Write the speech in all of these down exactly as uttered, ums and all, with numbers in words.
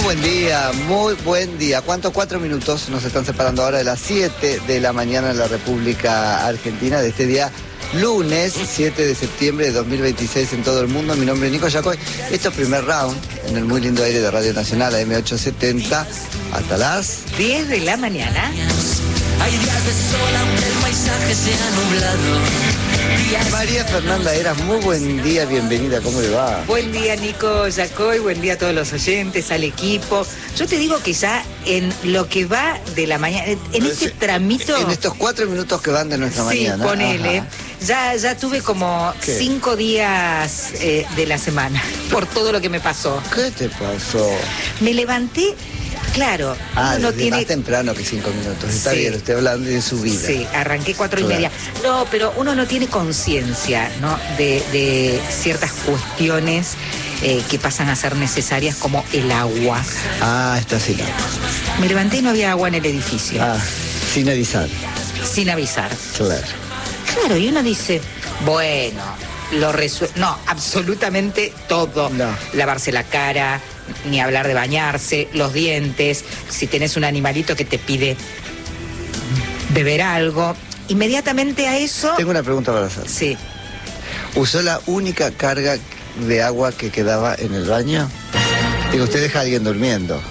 buen día, muy buen día. ¿Cuántos? Cuatro minutos nos están separando ahora de las siete de la mañana en la República Argentina de este día lunes siete de septiembre de dos mil veintiséis en todo el mundo. Mi nombre es Nico Yacoy. Esto es Primer Round en el muy lindo aire de Radio Nacional, A M ochocientos setenta, hasta las diez de la mañana. Hay días de sol aunque el paisaje sea nublado. María Fernanda Eras, muy buen día, bienvenida, ¿cómo le va? Buen día, Nico Yacoy, buen día a todos los oyentes, al equipo. Yo te digo que ya en lo que va de la mañana, en este tramito... En estos cuatro minutos que van de nuestra sí, mañana. Sí, ponele. Ya, ya tuve como ¿Qué? cinco días eh, de la semana por todo lo que me pasó. ¿Qué te pasó? Me levanté... Claro, ah, uno no desde tiene... más temprano que cinco minutos. Está sí. bien, estoy hablando de su vida. Sí, arranqué cuatro claro. y media. No, pero uno no tiene conciencia, ¿no? De, de ciertas cuestiones eh, que pasan a ser necesarias, como el agua. Ah, está sin agua. Me levanté y no había agua en el edificio. Ah, sin avisar. Sin avisar. Claro. Claro, y uno dice, bueno, lo resuelve. No, absolutamente todo. No. Lavarse la cara, ni hablar de bañarse, los dientes, si tenés un animalito que te pide beber algo, inmediatamente a eso... Tengo una pregunta para hacer. Sí. ¿Usó la única carga de agua que quedaba en el baño? Digo, usted deja a alguien durmiendo.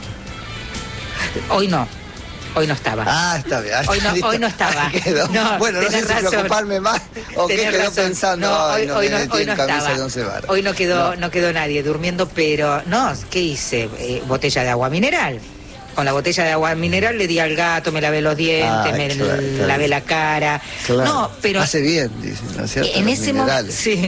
Hoy no. Hoy no estaba. Ah, está bien. Hoy no, hoy no estaba. Quedó. No, bueno, no sé si razón. preocuparme más o qué quedó razón. pensando. No, hoy, Ay, no, hoy me no, hoy no estaba. Hoy no quedó, no. no quedó nadie durmiendo, pero no, ¿qué hice? Eh, botella de agua mineral. Con la botella de agua mineral le di al gato, me lavé los dientes, ah, me claro, claro. lavé la cara. Claro. No, pero hace bien, dicen, ¿no es cierto? En los ese momento, sí.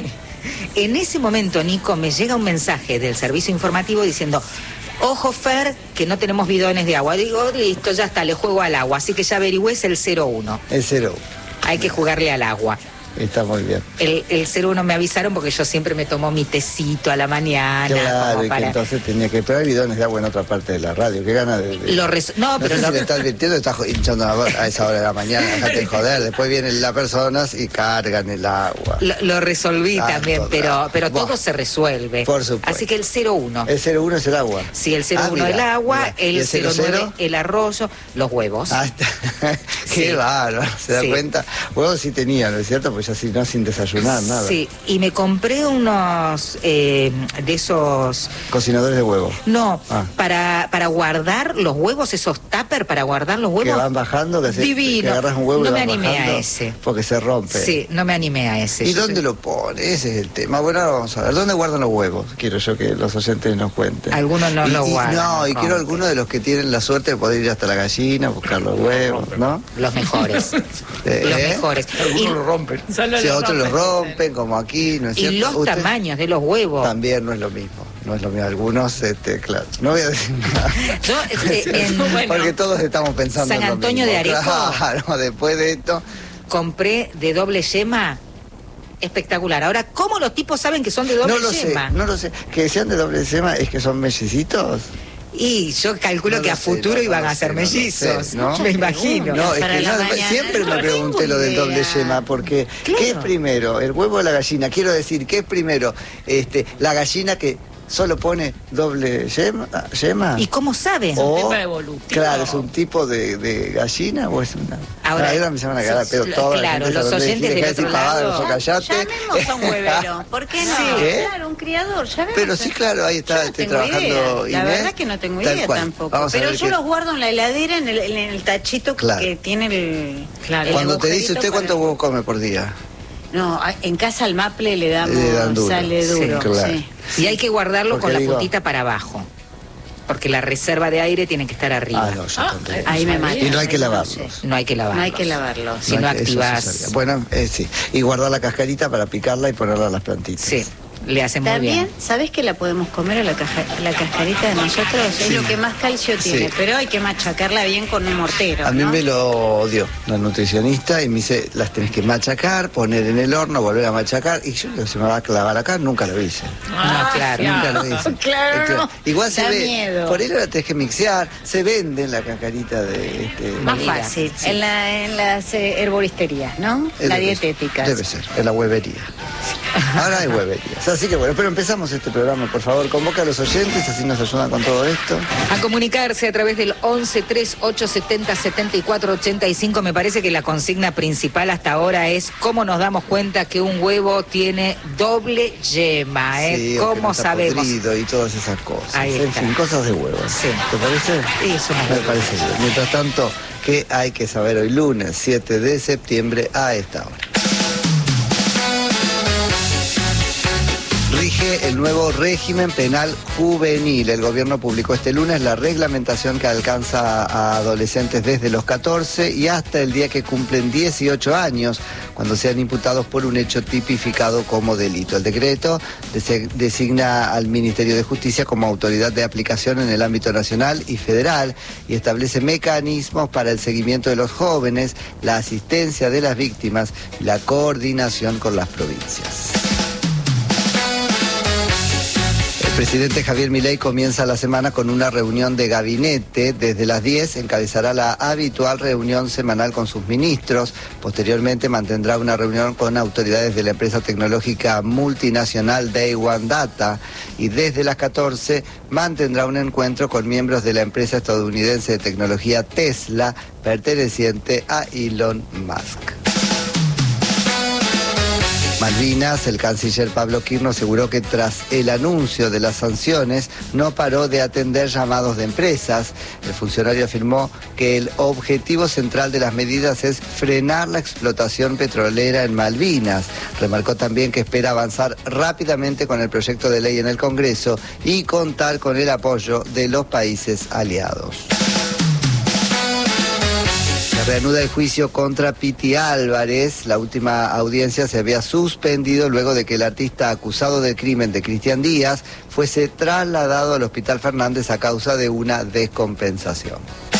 En ese momento, Nico, me llega un mensaje del servicio informativo diciendo: ojo, Fer, que no tenemos bidones de agua. Digo, listo, ya está, le juego al agua. Así que ya averigüé, es el cero uno. El cero uno. Hay que jugarle al agua. Está muy bien. El, el cero uno me avisaron porque yo siempre me tomo mi tecito a la mañana. Claro, como y para... que entonces tenía que... Pero hay bidones de agua en otra parte de la radio. Qué gana de... de... Lo res... No, no pero... sé lo... si le estás advirtiendo, estás hinchando la voz a esa hora de la mañana. Déjate de joder. Después vienen las personas y cargan el agua. Lo, lo resolví ah, también, toda. pero, pero Buah. todo se resuelve. Por supuesto. Así que el cero uno. El cero uno es el agua. Sí, el cero uno ah, el agua, mira. el, el cero nueve el arroyo, los huevos. Ah, está. Qué sí. bárbaro, ¿se da sí. cuenta? Huevos sí tenía, ¿no es cierto? Pues ya si no, sin desayunar, nada. Sí, y me compré unos eh, de esos... Cocinadores de huevos. No, ah. para, para guardar los huevos, esos tupper para guardar los huevos. Que van bajando, que, se, Divino. que agarras un huevo no y me van animé bajando a ese. Porque se rompe. Sí, no me animé a ese. ¿Y yo dónde sé... lo pone? Ese es el tema. Bueno, ahora vamos a ver. ¿Dónde guardan los huevos? Quiero yo que los oyentes nos cuenten. Algunos no y, lo y, guardan. No, no y quiero algunos de los que tienen la suerte de poder ir hasta la gallina, buscar los huevos, ¿no? Los mejores. ¿Eh? Los mejores. Algunos Y... lo rompen. Solo sí, lo otros rompen. los rompen, como aquí, ¿no es Y cierto? los ¿Usted? tamaños de los huevos. También no es lo mismo. No es lo mismo. Algunos, este, claro. No voy a decir nada. Yo, este, en... Porque bueno, todos estamos pensando San en lo Antonio mismo. de Areco. Claro, después de esto. Compré de doble yema. Espectacular. Ahora, ¿cómo los tipos saben que son de doble no lo yema? Sé, no lo sé. Que sean de doble yema es que son mellicitos. Y yo calculo no que a sé, futuro no, iban no a ser sé, mellizos, no, no sé, ¿no? Me imagino. No, es que no, siempre me pregunté lo del doble yema, porque claro. ¿Qué es primero? ¿El huevo o la gallina? Quiero decir, ¿qué es primero? Este, la gallina que solo pone doble yema, yema. ¿Y cómo saben? O, claro, ¿es un tipo de, de gallina o es una...? Ahora, ahora me se van a quedar, pero todos claro, los oyentes del otro lado... Llamemos a un huevero, ¿por qué no? Sí, ¿eh? Claro, un criador, ya vemos. Pero sí, claro, ahí está, no estoy trabajando idea. La Inés, verdad que no tengo idea tampoco. Pero yo que... los guardo en la heladera, en el, en el tachito claro. que tiene el... Claro. el Cuando te dice usted cuántos huevos come por día... No, en casa al maple le damos le dan duro. Sale duro. Sí, claro. Sí. Y hay que guardarlo porque con digo... la putita para abajo. Porque la reserva de aire tiene que estar arriba. Ah, no, yo ah, ahí me mato. Y no hay que lavarlos. No hay que lavarlos. No hay que lavarlos. Si no, no activas... Bueno, eh, sí. Y guardar la cascarita para picarla y ponerla a las plantitas. Sí. Le hace muy También, bien. ¿sabés que la podemos comer a la, caja, la cascarita de nosotros? Sí. Es lo que más calcio tiene, sí. Pero hay que machacarla bien con un mortero. A mí ¿no? me lo dio la nutricionista y me dice, las tenés que machacar, poner en el horno, volver a machacar. Y yo digo, se me va a clavar acá, nunca lo hice. Ah, no, claro. Nunca lo hice. Claro, claro. Igual se da ve, miedo. Por ahí la tenés que mixear, se vende en la cascarita de... Este, más Mira, fácil, sí. en, la, en las eh, herboristerías, ¿no? Es la debe dietética. Debe ser, en la huevería. Ahora hay hueverías. Así que bueno, pero empezamos este programa, por favor, convoca a los oyentes, así nos ayudan con todo esto. A comunicarse a través del once, treinta y ocho, setenta, setenta y cuatro, ochenta y cinco. Me parece que la consigna principal hasta ahora es cómo nos damos cuenta que un huevo tiene doble yema, ¿eh? Sí, ¿Cómo no sabemos? Y todas esas cosas. Ahí en está. fin, cosas de huevos. Sí. ¿Te parece? Sí, eso me parece bien. Mientras tanto, ¿qué hay que saber hoy lunes siete de septiembre a esta hora? Rige el nuevo régimen penal juvenil. El gobierno publicó este lunes la reglamentación que alcanza a adolescentes desde los catorce y hasta el día que cumplen dieciocho años, cuando sean imputados por un hecho tipificado como delito. El decreto designa al Ministerio de Justicia como autoridad de aplicación en el ámbito nacional y federal y establece mecanismos para el seguimiento de los jóvenes, la asistencia de las víctimas y la coordinación con las provincias. El presidente Javier Milei comienza la semana con una reunión de gabinete. Desde las diez encabezará la habitual reunión semanal con sus ministros. Posteriormente mantendrá una reunión con autoridades de la empresa tecnológica multinacional Day One Data. Y desde las catorce mantendrá un encuentro con miembros de la empresa estadounidense de tecnología Tesla, perteneciente a Elon Musk. Malvinas, el canciller Pablo Quirno aseguró que tras el anuncio de las sanciones no paró de atender llamados de empresas. El funcionario afirmó que el objetivo central de las medidas es frenar la explotación petrolera en Malvinas. Remarcó también que espera avanzar rápidamente con el proyecto de ley en el Congreso y contar con el apoyo de los países aliados. Reanuda el juicio contra Piti Álvarez. La última audiencia se había suspendido luego de que el artista acusado del crimen de Cristian Díaz fuese trasladado al Hospital Fernández a causa de una descompensación.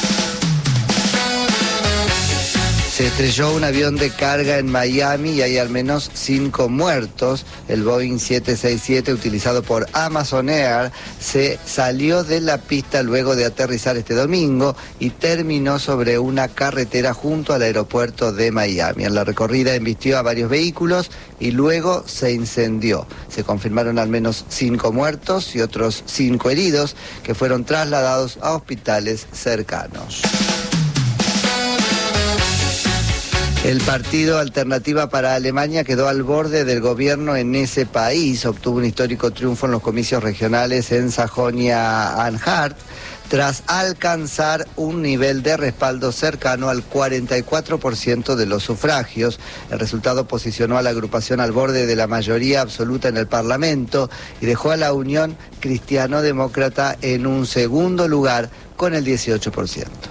Se estrelló un avión de carga en Miami y hay al menos cinco muertos. El Boeing siete seis siete utilizado por Amazon Air se salió de la pista luego de aterrizar este domingo y terminó sobre una carretera junto al aeropuerto de Miami. En la recorrida embistió a varios vehículos y luego se incendió. Se confirmaron al menos cinco muertos y otros cinco heridos que fueron trasladados a hospitales cercanos. El partido Alternativa para Alemania quedó al borde del gobierno en ese país. Obtuvo un histórico triunfo en los comicios regionales en Sajonia-Anhalt tras alcanzar un nivel de respaldo cercano al cuarenta y cuatro por ciento de los sufragios. El resultado posicionó a la agrupación al borde de la mayoría absoluta en el Parlamento y dejó a la Unión Cristiano-Demócrata en un segundo lugar con el dieciocho por ciento.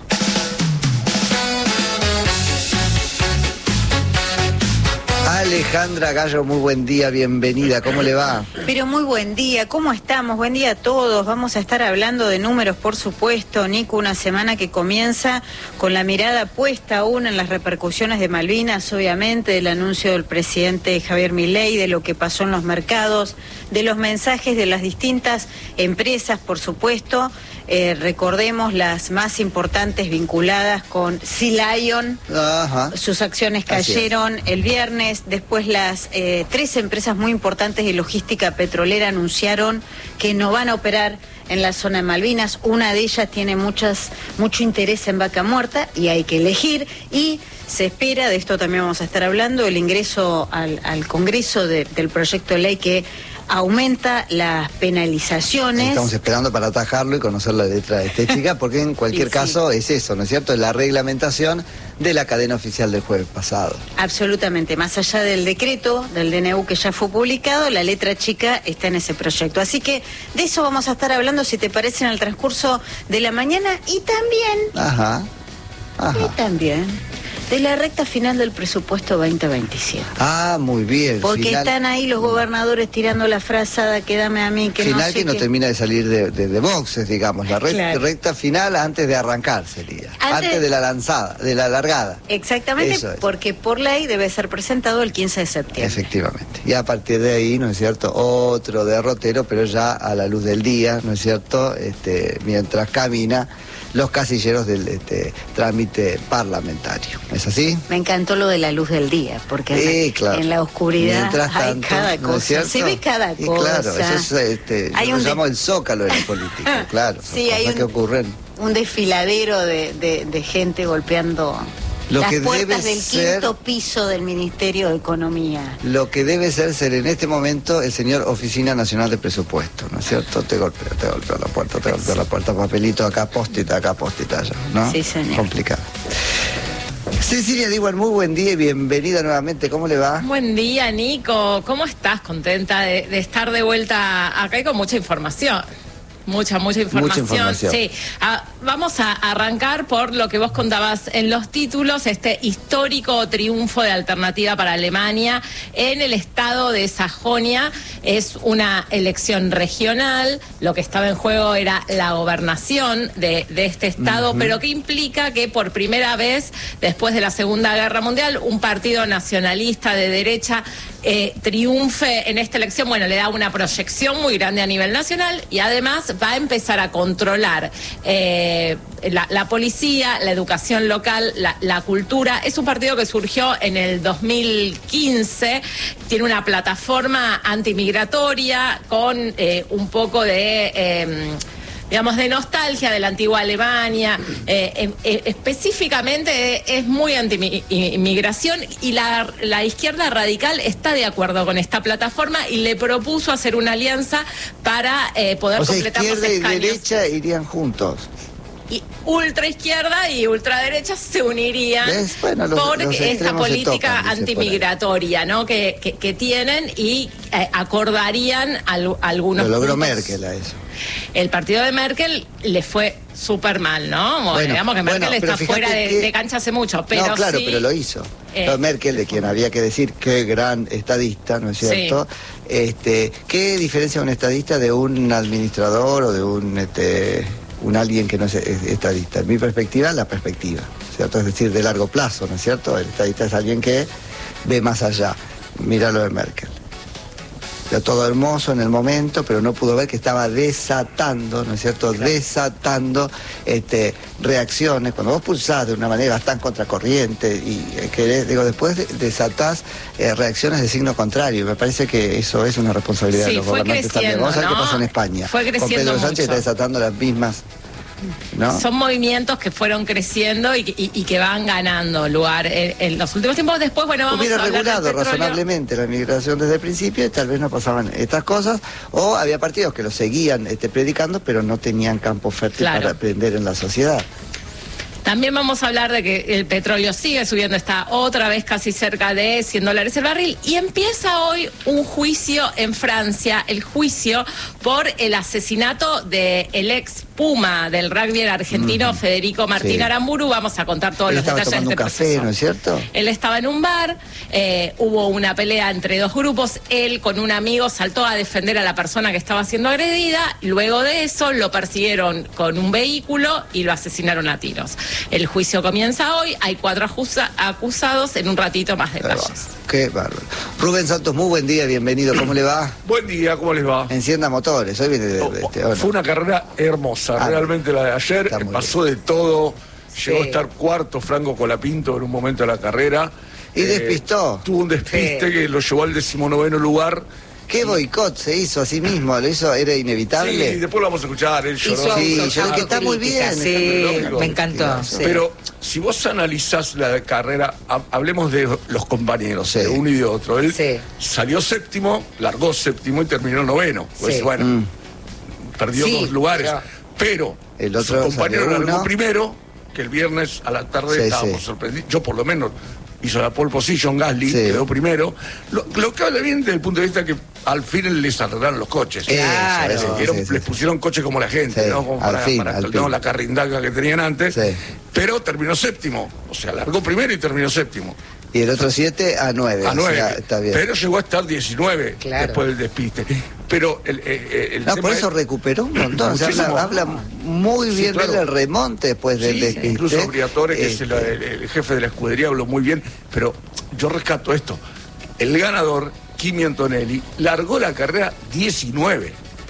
Alejandra Gallo, muy buen día, bienvenida, ¿cómo le va? Pero muy buen día, ¿cómo estamos? Buen día a todos, vamos a estar hablando de números, por supuesto, Nico, una semana que comienza con la mirada puesta aún en las repercusiones de Malvinas, obviamente, del anuncio del presidente Javier Milei, de lo que pasó en los mercados, de los mensajes de las distintas empresas, por supuesto. Eh, recordemos las más importantes vinculadas con Sea Lion. Ajá. Sus acciones cayeron el viernes. Después las eh, tres empresas muy importantes de logística petrolera anunciaron que no van a operar en la zona de Malvinas. Una de ellas tiene muchas, mucho interés en Vaca Muerta y hay que elegir. Y se espera, de esto también vamos a estar hablando, el ingreso al, al Congreso de, del proyecto de ley que aumenta las penalizaciones. Estamos esperando para atajarlo y conocer la letra de esta chica, porque en cualquier sí, caso sí. es eso, ¿no es cierto? Es la reglamentación de la cadena oficial del jueves pasado. Absolutamente, más allá del decreto del D N U que ya fue publicado, la letra chica está en ese proyecto. Así que de eso vamos a estar hablando, si te parece, en el transcurso de la mañana y también... Ajá, ajá. Y también... de la recta final del presupuesto veinte veintisiete. Ah, muy bien. Porque final... están ahí los gobernadores tirando la frazada que dame a mí, que final no sé que no qué... termina de salir de, de, de boxes, digamos. La recta, claro. recta final antes de arrancar sería. Antes... antes de la lanzada, de la largada. Exactamente, es. Porque por ley debe ser presentado el quince de septiembre. Efectivamente. Y a partir de ahí, ¿no es cierto? Otro derrotero, pero ya a la luz del día, ¿no es cierto? Este, mientras camina los casilleros del este, trámite parlamentario. ¿es así? Me encantó lo de la luz del día, porque Sí, en, la, claro. en la oscuridad Mientras hay tanto, cada ¿no es cosa, cierto? se ve cada Y cosa. claro, eso es, este, Hay yo un lo de- llamo el zócalo de la política, claro, Sí, son hay cosas un- que ocurren. Un desfiladero de, de, de gente golpeando Lo las que puertas debe del ser- quinto piso del Ministerio de Economía. Lo que debe ser ser en este momento el señor Oficina Nacional de Presupuesto, ¿no es cierto? Te golpea, te golpea la puerta, te golpea la puerta, papelito acá, postita acá, postita allá, ¿no? Sí, señor. Complicado. Cecilia Diwan, muy buen día y bienvenida nuevamente, ¿cómo le va? Buen día, Nico. ¿Cómo estás? Contenta de, de estar de vuelta acá y con mucha información. Mucha, mucha información. Mucha información. Sí. Ah, vamos a arrancar por lo que vos contabas en los títulos, este histórico triunfo de Alternativa para Alemania en el estado de Sajonia. Es una elección regional, lo que estaba en juego era la gobernación de, de este estado, uh-huh. pero que implica que por primera vez, después de la Segunda Guerra Mundial, un partido nacionalista de derecha eh, triunfe en esta elección. Bueno, le da una proyección muy grande a nivel nacional y además va a empezar a controlar eh, la, la policía, la educación local, la, la cultura. Es un partido que surgió en el dos mil quince, tiene una plataforma antimigratoria con eh, un poco de... Eh, digamos, de nostalgia de la antigua Alemania, eh, eh, específicamente es muy anti-inmigración y la, la izquierda radical está de acuerdo con esta plataforma y le propuso hacer una alianza para eh, poder o sea, completar los izquierda escaños. y derecha irían juntos. Y ultra izquierda y ultraderecha se unirían bueno, los, por los esta política tocan, antimigratoria, ¿no? Que, que, que tienen y eh, acordarían al, algunos. Lo logró puntos. Merkel a eso. El partido de Merkel le fue súper mal, ¿no? Bueno, bueno, digamos que Merkel bueno, está fuera de, que... de cancha hace mucho, pero no, claro, sí, pero lo hizo. Eh, Merkel, de quien había que decir qué gran estadista, ¿no es cierto? Sí. Este, ¿qué diferencia un estadista de un administrador o de un este, un alguien que no es estadista? En mi perspectiva, la perspectiva, ¿cierto? Es decir, de largo plazo, ¿no es cierto? El estadista es alguien que ve más allá. Mira lo de Merkel. Todo hermoso en el momento, pero no pudo ver que estaba desatando, ¿no es cierto? Claro. Desatando este, reacciones. Cuando vos pulsás de una manera tan contracorriente y eh, querés, digo, después de, desatás eh, reacciones de signo contrario. Me parece que eso es una responsabilidad sí, de los gobernantes también. Vamos a ver ¿no? qué pasa en España. Fue creciendo Con Pedro Sánchez mucho. está desatando las mismas. ¿No? Son movimientos que fueron creciendo y, y, y que van ganando lugar en, en los últimos tiempos. Después, bueno, vamos Hubiera a hablar regulado del petróleo. razonablemente la migración desde el principio y tal vez no pasaban estas cosas, o había partidos que lo seguían este, predicando, pero no tenían campo fértil claro. para aprender en la sociedad. También vamos a hablar de que el petróleo sigue subiendo, está otra vez casi cerca de cien dólares el barril y empieza hoy un juicio en Francia, el juicio por el asesinato del ex Puma del rugby argentino uh-huh. Federico Martín sí. Aramburu. Vamos a contar todos Él los detalles de este un café, proceso. ¿No es cierto? Él estaba en un bar, eh, hubo una pelea entre dos grupos, él con un amigo saltó a defender a la persona que estaba siendo agredida, luego de eso lo persiguieron con un vehículo y lo asesinaron a tiros. El juicio comienza hoy, hay cuatro acusa- acusados, en un ratito más detalles. Qué bárbaro. Rubén Santos, muy buen día, bienvenido, ¿cómo le va? Buen día, ¿cómo les va? Encienda motores, hoy viene de, de, de, de Fue una carrera hermosa, ah, realmente la de ayer, pasó bien. de todo, llegó sí. a estar cuarto Franco Colapinto en un momento de la carrera. Y eh, despistó. Tuvo un despiste sí. que lo llevó al decimonoveno lugar. ¿Qué boicot se hizo a sí mismo? ¿Lo hizo? ¿Era inevitable? Sí, después lo vamos a escuchar, él lloró. Sí, yo creo que está muy bien. Sí, me encantó. Sí. Pero si vos analizás la carrera, hablemos de los compañeros, sí. de uno y de otro. Él sí. salió séptimo, largó séptimo y terminó noveno. Pues sí. bueno, mm. perdió sí. dos lugares. Ya. Pero el otro su compañero largó primero, que el viernes a la tarde sí, estábamos sí. sorprendidos. Yo por lo menos hizo la pole position, Gasly, sí. quedó primero. Lo, lo que habla bien desde el punto de vista que al fin les arreglaron los coches. Claro. Les, dieron, sí, sí, les pusieron coches como la gente, sí, ¿no? Como para, fin, para no, la carrindaca que tenían antes. Sí. Pero terminó séptimo. O sea, largó primero y terminó séptimo. Y el otro siete a nueve. A nueve. O sea, está bien. Pero llegó a estar diecinueve claro. después del despiste. Pero el, el, el no, tema por eso es... recuperó un montón. O sea, habla, habla muy bien sí, claro. del remonte después del sí, despiste. Incluso Briatore, que este... es el, el, el jefe de la escudería, habló muy bien. Pero yo rescato esto. El ganador, Kimi Antonelli, largó la carrera diecinueve.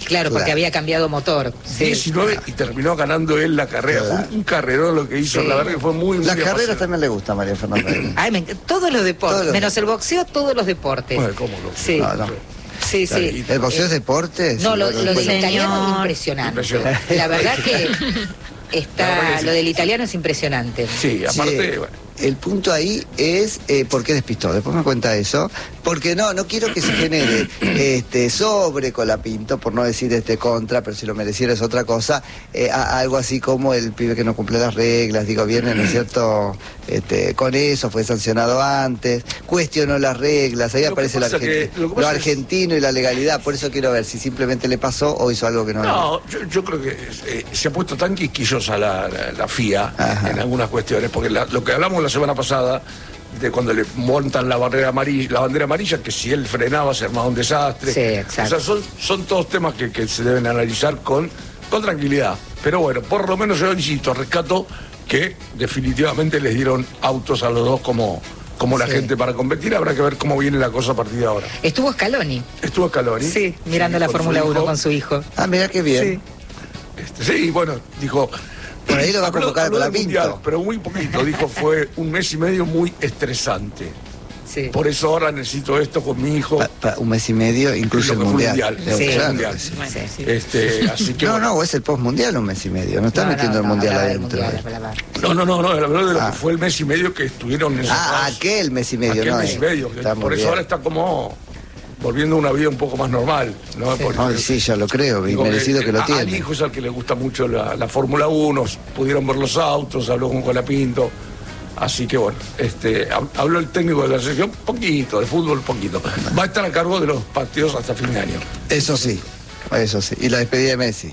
Claro, porque Claro. había cambiado motor. Sí. diecinueve y terminó ganando él la carrera. Claro. Fue un, un carrerón lo que hizo, Sí. la verdad que fue muy, muy Las carreras apasionante. también le gusta a María Fernanda. Ay, me enc- todos los deportes, Todos los menos el boxeo, todos los deportes. Bueno, ¿cómo lo- Sí, No, no. sí, sí. ¿El boxeo es deporte? No, Sí, lo, bueno, lo del bueno. italiano es Señor. impresionante. Impresionante. La verdad que La verdad está, que sí. lo del italiano es impresionante. Sí, aparte, Sí, bueno, el punto ahí es eh, por qué despistó. Después me cuenta eso. Porque no, no quiero que se genere este sobre Colapinto, por no decir este contra, pero si lo mereciera es otra cosa. eh, a- algo así como el pibe que no cumple las reglas, digo, viene, ¿no es cierto? Este, con eso, fue sancionado antes, cuestionó las reglas, ahí Lo que aparece lo, pasa que- argentino, lo que lo pasa es- argentino y la legalidad. Por eso quiero ver si simplemente le pasó o hizo algo que no. no, yo, yo creo que eh, se ha puesto tan quisquillosa la, la, la F I A Ajá. en algunas cuestiones, porque la- lo que hablamos la semana pasada, de cuando le montan la barrera amarilla, la bandera amarilla, que si él frenaba se armaba un desastre. Sí, exacto. O sea, son, son todos temas que, que se deben analizar con, con tranquilidad. Pero bueno, por lo menos yo insisto, rescato que definitivamente les dieron autos a los dos como, como la Sí. gente para competir. Habrá que ver cómo viene la cosa a partir de ahora. Estuvo Scaloni. Estuvo Scaloni. Sí, mirando la con su Fórmula uno hijo. con su hijo. Ah, mira qué bien. Este, sí, bueno, dijo... Por ahí lo va a habló- convocar habló del Colapinto. Mundial, pero muy poquito. Dijo, fue un mes y medio muy estresante. Sí. Por eso ahora necesito esto con mi hijo. Pa- pa- un mes y medio incluye Lo el que fue mundial. mundial. Sí. Claro Mundial. que sí. Bueno, sí. Este, así que No, bueno. no, o es el postmundial un mes y medio. No está No, metiendo no, el no, mundial hablaba del adentro. mundial, hablaba. No, no, no, no, la verdad de lo Ah. que fue el mes y medio que estuvieron en Ah, aquel mes y medio, aquel ¿no? mes y medio. que Está muy por eso bien. ahora está como volviendo a una vida un poco más normal, ¿no? Porque- Ay, sí, ya lo creo, y digo merecido que lo a- tiene. Al hijo es al que le gusta mucho la, la Fórmula uno, pudieron ver los autos, habló con Colapinto. Así que bueno, este, hab- habló el técnico de la selección, poquito, de fútbol, poquito. Va a estar a cargo de los partidos hasta fin de año. Eso sí, eso sí. Y la despedida de Messi.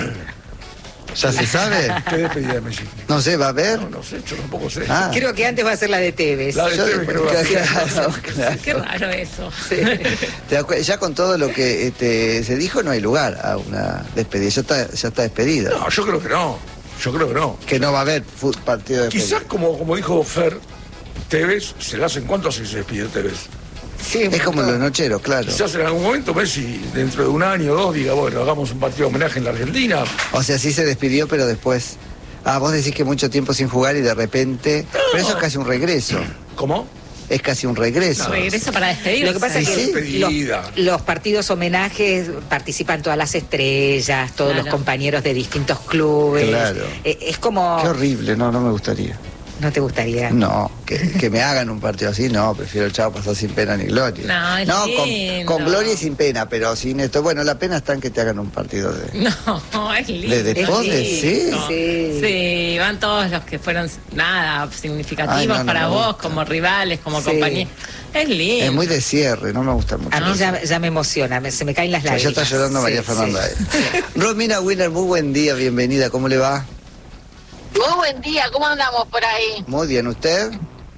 ¿Ya se sabe? ¿Qué despedida de Messi? No sé, ¿va a haber? No, no sé, yo tampoco sé. Ah. Creo que antes va a ser la de Tevez. La de Yo- Tevez creo que va a ser. claro, claro. Qué raro eso. Te das cu- Ya con todo lo que este, se dijo no hay lugar a una despedida. Ya está, ya está despedida. No, yo creo que no. Yo creo que no. Que no va a haber fu- partido de Quizás despedida. como, como dijo Fer, Tevez, se le hacen cuánto hace que se despidió Tevez. Sí, Es como los nocheros, claro. Quizás en algún momento Messi, dentro de un año o dos, diga, bueno, hagamos un partido de homenaje en la Argentina. O sea, sí se despidió, pero después. Ah, vos decís que mucho tiempo sin jugar y de repente. Pero eso es casi un regreso. ¿Cómo? Es casi un regreso. Regresa para despedirse. Lo que pasa es Sí, que sí. los, Despedida. los partidos homenajes participan todas las estrellas, todos Claro. los compañeros de distintos clubes. Claro. Eh, es como... Qué horrible, no, no me gustaría. ¿No te gustaría? No, que, que me hagan un partido así, no, prefiero chao pasar sin pena ni gloria. No, es con, lindo. con gloria y sin pena, pero sin esto. Bueno, la pena está en que te hagan un partido de. No, es lindo. ¿De deportes? Es lindo. Sí. Sí, van todos los que fueron nada significativos Ay, no, no para me vos, gusta. como rivales, como Sí. compañía. Es lindo. Es muy de cierre, no me gusta mucho. A mí ya, ya me emociona, me- se me caen las Ya lágrimas. está llorando María Sí, Fernanda. sí. eh. Romina Wiener, muy buen día, bienvenida, ¿cómo le va? Muy buen día, ¿cómo andamos por ahí? Muy bien, ¿usted?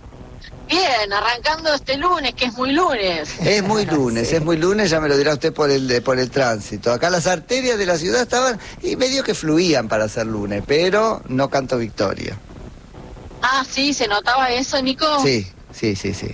Bien, arrancando este lunes, que es muy lunes. Es muy lunes, es muy lunes, ya me lo dirá usted por el de- por el tránsito. Acá las arterias de la ciudad estaban y medio que fluían para ser lunes, pero no canto victoria. Ah, sí, ¿se notaba eso, Nico? Sí, sí, sí, sí.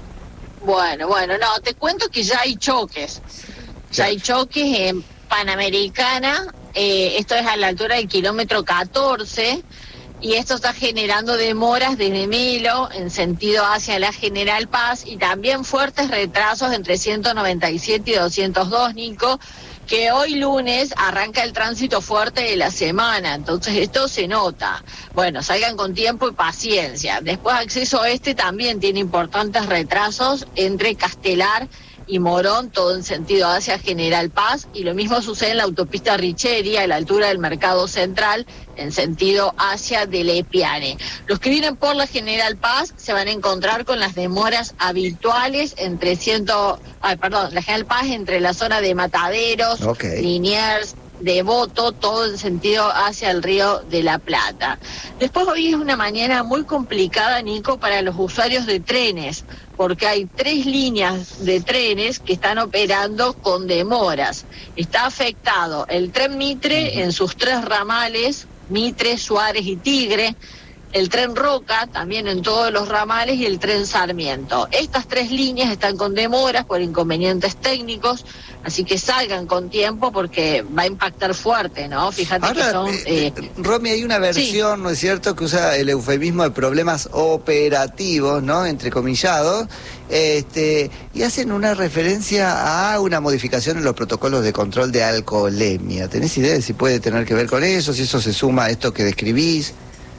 Bueno, bueno, no, te cuento que ya hay choques. Ya hay choques en Panamericana, eh, esto es a la altura del kilómetro catorce, y esto está generando demoras desde Melo en sentido hacia la General Paz y también fuertes retrasos entre ciento noventa y siete y doscientos dos, Nico, que hoy lunes arranca el tránsito fuerte de la semana, entonces esto se nota. Bueno, salgan con tiempo y paciencia. Después acceso oeste también tiene importantes retrasos entre Castelar y Morón, todo en sentido hacia General Paz, y lo mismo sucede en la autopista Richeria, a la altura del Mercado Central, en sentido hacia Delepiane. Los que vienen por la General Paz se van a encontrar con las demoras habituales entre ciento, ay, perdón, la General Paz entre la zona de Mataderos, Ok. Liniers, Devoto, todo en sentido hacia el Río de la Plata. Después hoy es una mañana muy complicada, Nico, para los usuarios de trenes, porque hay tres líneas de trenes que están operando con demoras. Está afectado el tren Mitre en sus tres ramales, Mitre, Suárez y Tigre. el tren Roca, también en todos los ramales, y el tren Sarmiento. Estas tres líneas están con demoras por inconvenientes técnicos, así que salgan con tiempo porque va a impactar fuerte, ¿no? Fíjate Ahora, que son... Eh, Eh, Romy, hay una versión, sí, ¿no es cierto?, que usa el eufemismo de problemas operativos, ¿no?, entrecomillados, este, y hacen una referencia a una modificación en los protocolos de control de alcoholemia. ¿Tenés idea de si puede tener que ver con eso, si eso se suma a esto que describís?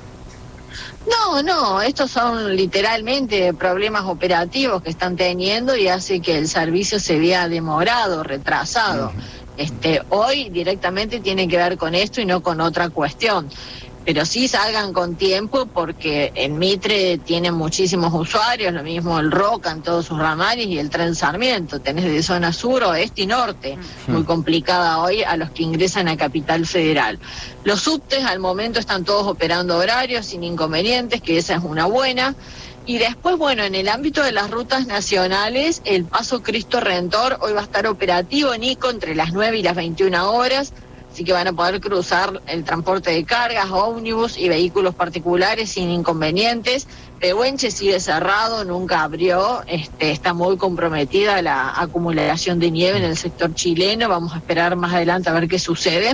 No, no, estos son literalmente problemas operativos que están teniendo y hace que el servicio se vea demorado, retrasado. Uh-huh. Este, hoy directamente tiene que ver con esto y no con otra cuestión. Pero sí salgan con tiempo porque en Mitre tienen muchísimos usuarios, lo mismo el Roca en todos sus ramales y el tren Sarmiento. Tenés de zona sur, oeste y norte, uh-huh, muy complicada hoy a los que ingresan a Capital Federal. Los subtes al momento están todos operando horarios sin inconvenientes, que esa es una buena. Y después, bueno, en el ámbito de las rutas nacionales, el Paso Cristo Redentor hoy va a estar operativo, Nico, entre las nueve y las veintiuna horas. Así que van a poder cruzar el transporte de cargas, ómnibus y vehículos particulares sin inconvenientes. Pehuenche sigue cerrado, nunca abrió, este, está muy comprometida la acumulación de nieve en el sector chileno. Vamos a esperar más adelante a ver qué sucede.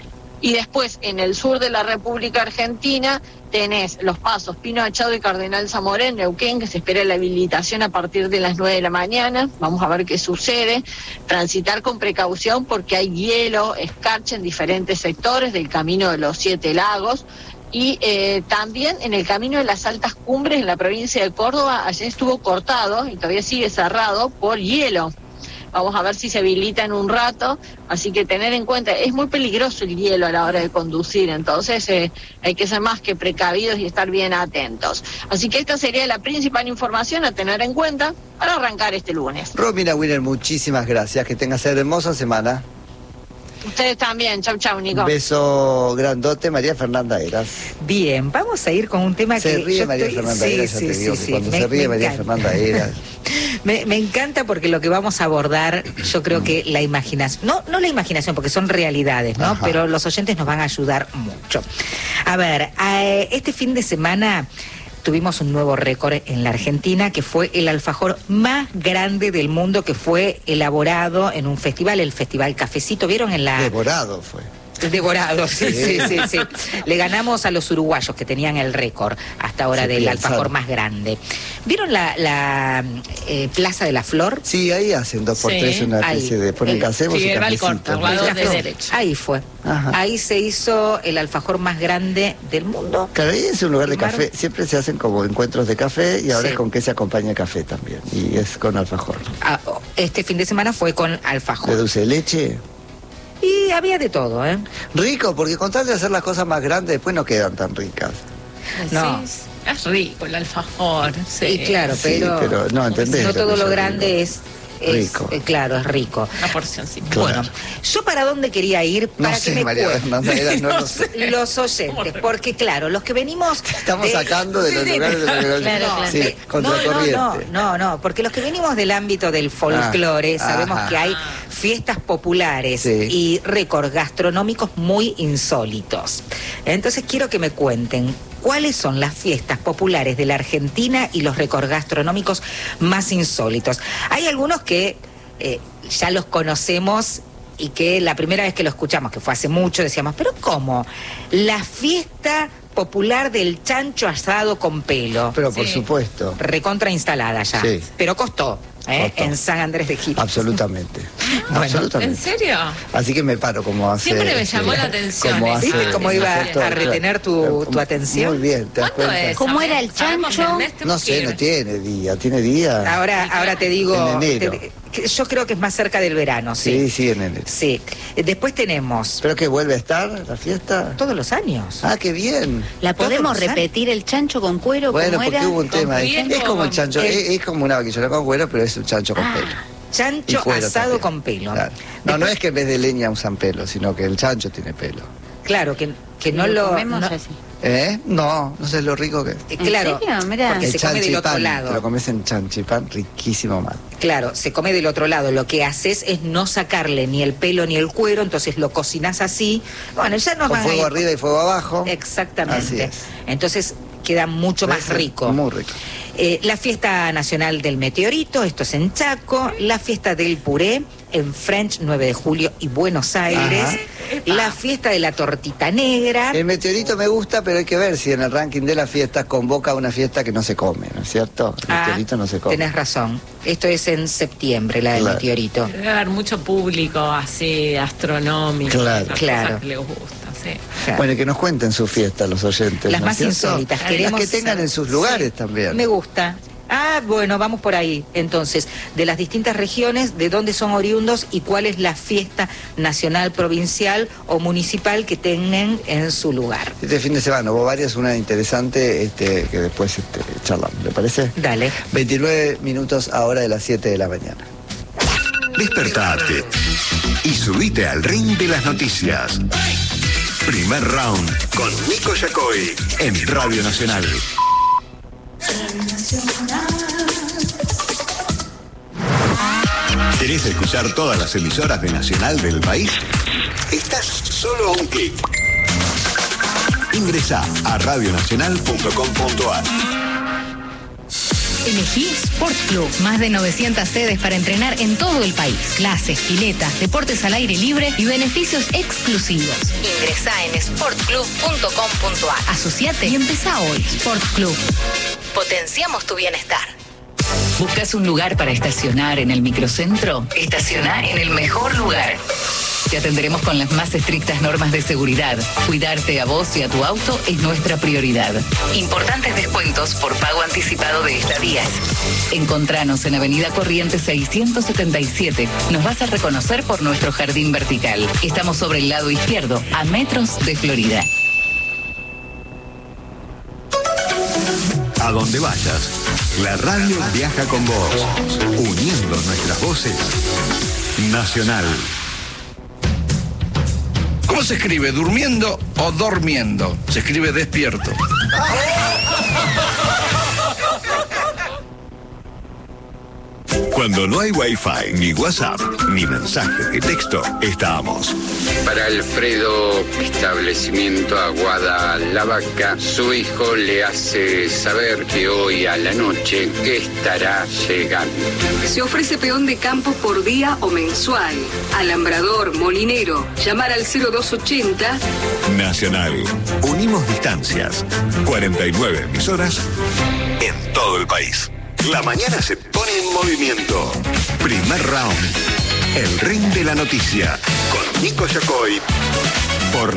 Y después, en el sur de la República Argentina, tenés los pasos Pino Achado y Cardenal Zamora en Neuquén, que se espera la habilitación a partir de las nueve de la mañana. Vamos a ver qué sucede. Transitar con precaución porque hay hielo, escarcha en diferentes sectores del Camino de los Siete Lagos. Y eh, también en el Camino de las Altas Cumbres en la provincia de Córdoba, ayer estuvo cortado y todavía sigue cerrado por hielo. Vamos a ver si se habilita en un rato, así que tener en cuenta, es muy peligroso el hielo a la hora de conducir, entonces eh, hay que ser más que precavidos y estar bien atentos. Así que esta sería la principal información a tener en cuenta para arrancar este lunes. Romina Winner, muchísimas gracias, que tengas hermosa semana. Ustedes también, chau chau, Nico. Un beso grandote, María Fernanda Heras. Bien, vamos a ir con un tema se que... Se ríe yo María estoy... Fernanda sí, Heras, sí, ya te sí, digo, sí, que cuando me, se ríe me María encanta. Fernanda Heras... Me, me encanta porque lo que vamos a abordar, yo creo que la imaginación, no, no la imaginación, porque son realidades, ¿no? Ajá. Pero los oyentes nos van a ayudar mucho. A ver, eh, este fin de semana tuvimos un nuevo récord en la Argentina, que fue el alfajor más grande del mundo, que fue elaborado en un festival, el Festival Cafecito. ¿Vieron en la...? Devorado fue. Devorado, sí, sí, sí, sí. Le ganamos a los uruguayos que tenían el récord hasta ahora sí, del alfajor más grande. ¿Vieron la, la eh, Plaza de la Flor? Sí, ahí hacen dos por sí. tres una especie ahí, de ponen gazebos y cafecito. Ahí fue. Ajá. Ahí se hizo el alfajor más grande del mundo. Claro, ahí es un lugar de café. Siempre se hacen como encuentros de café y ahora sí. es con que se acompaña el café también. Y es con alfajor. Ah, este fin de semana fue con alfajor. ¿De dulce de leche? Y había de todo, ¿eh? Rico, porque con tal de hacer las cosas más grandes, después no quedan tan ricas. No. Es rico el alfajor. Sí, sí claro, pero, sí, pero no, ¿entendés? No todo lo grande es... Es, rico. Eh, claro, es rico. Una porción, sí. Claro. Bueno, ¿yo para dónde quería ir? Para no que sé, me María Fernanda Heras, no lo sé. Los oyentes, porque claro, los que venimos... Estamos de, sacando de los lugares de los claro, claro. Sí, de, contracorriente. No, no, no, no, porque los que venimos del ámbito del folclore, ah, sabemos ajá. que hay fiestas populares sí. y récords gastronómicos muy insólitos. Entonces quiero que me cuenten cuáles son las fiestas populares de la Argentina y los récords gastronómicos más insólitos. Hay algunos que eh, ya los conocemos y que la primera vez que lo escuchamos, que fue hace mucho, decíamos, ¿pero cómo? La fiesta popular del chancho asado con pelo. Pero por sí. supuesto. Recontra instalada ya. Sí. Pero costó. ¿Eh? En San Andrés de Giles. Absolutamente. Bueno, Absolutamente. ¿En serio? Así que me paro como hace... Siempre me llamó sí, la atención. Como hace, ¿Viste cómo iba a retener tu, tu atención? Muy bien, ¿te das cuenta? Es? ¿Cómo era el chancho? No sé, no tiene día, tiene día. Ahora, ahora te digo... En enero. Te, yo creo que es más cerca del verano, sí. Sí, sí, en enero. Sí. Después tenemos... ¿Pero que vuelve a estar la fiesta? Todos los años. Ah, qué bien. ¿La podemos repetir el chancho con cuero? Bueno, porque era? hubo un ¿Con tema ahí. Es como el chancho, el... Es, es como una vaquillona con cuero, pero es un chancho con ah. pelo. Chancho asado también. Con pelo. Claro. No, Después... no es que en vez de leña usan pelo, sino que el chancho tiene pelo. Claro, que, que no lo... comemos no... así. ¿Eh? No, no sé lo rico que es. Eh, claro, porque el se come del otro lado. Te lo comes en chanchipán, riquísimo mal. Claro, se come del otro lado. Lo que haces es no sacarle ni el pelo ni el cuero, entonces lo cocinas así. Bueno, ya nos Con van fuego a ir... arriba y fuego abajo. Exactamente. Así es. Entonces, queda mucho más rico. Muy rico. Eh, la fiesta nacional del meteorito, esto es en Chaco. La fiesta del puré en French, nueve de julio y Buenos Aires. Ajá. La fiesta de la tortita negra. El meteorito me gusta, pero hay que ver si en el ranking de las fiestas convoca una fiesta que no se come, ¿no es cierto? El ah, meteorito no se come. Tenés razón. Esto es en septiembre, la del claro. meteorito. Debe haber mucho público así, astronómico. Claro. Claro. Que les gusta, sí. Claro. Bueno, que nos cuenten su fiesta los oyentes. Las ¿no más insólitas. Las que tengan en sus lugares sí. también. Me gusta. Ah, bueno, vamos por ahí. Entonces, de las distintas regiones, de dónde son oriundos y cuál es la fiesta nacional, provincial o municipal que tengan en su lugar. Este fin de semana hubo varias, una interesante este, que después este, charlamos, ¿le parece? Dale. veintinueve minutos ahora de las siete de la mañana. Despertate y subite al ring de las noticias. Primer round con Nico Yacoy en Radio Nacional. ¿Querés escuchar todas las emisoras de Nacional del país? Estás solo a un clic. Ingresá a radionacional punto com punto a r. Elegí Sport Club. Más de novecientas sedes para entrenar en todo el país. Clases, piletas, deportes al aire libre y beneficios exclusivos. Ingresá en sport club punto com punto a r. Asociate y empezá hoy. Sport Club. Potenciamos tu bienestar. ¿Buscas un lugar para estacionar en el microcentro? Estacioná en el mejor lugar. Te atenderemos con las más estrictas normas de seguridad. Cuidarte a vos y a tu auto es nuestra prioridad. Importantes descuentos por pago anticipado de estadías. Encontranos en Avenida Corrientes seiscientos setenta y siete. Nos vas a reconocer por nuestro jardín vertical. Estamos sobre el lado izquierdo, a metros de Florida. A donde vayas, la radio viaja con vos, uniendo nuestras voces. Nacional. ¿Cómo se escribe? ¿Durmiendo o dormiendo? Se escribe despierto. Cuando no hay Wi-Fi, ni WhatsApp, ni mensaje de texto, estamos. Para Alfredo, establecimiento Aguada La Vaca, su hijo le hace saber que hoy a la noche estará llegando. Se ofrece peón de campo por día o mensual. Alambrador, molinero, llamar al cero dos ochenta. Nacional. Unimos distancias. cuarenta y nueve emisoras en todo el país. La mañana se pone en movimiento. Primer round. El ring de la noticia. Con Nico Yacoy